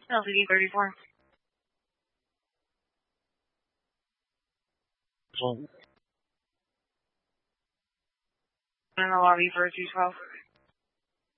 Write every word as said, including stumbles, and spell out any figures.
L C D thirty-four. So, In the lobby for two twelve.